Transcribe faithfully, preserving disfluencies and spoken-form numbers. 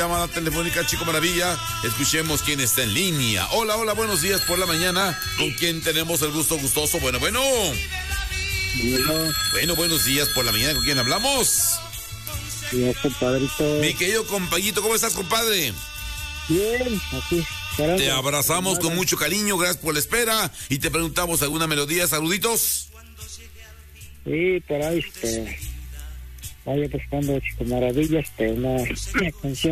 Llamada telefónica, Chico Maravilla. Escuchemos quién está en línea. Hola, hola, buenos días por la mañana. ¿Con quién tenemos el gusto gustoso? Bueno, bueno. Bueno, Bueno, buenos días por la mañana. ¿Con quién hablamos? bien, compadrito. Mi querido compañito, ¿cómo estás, compadre? Bien, aquí. esperando. Te abrazamos con mucho cariño, gracias por la espera. Y te preguntamos alguna melodía, saluditos. Sí, por ahí, este. Vaya buscando Chico Maravilla, este, una, una canción.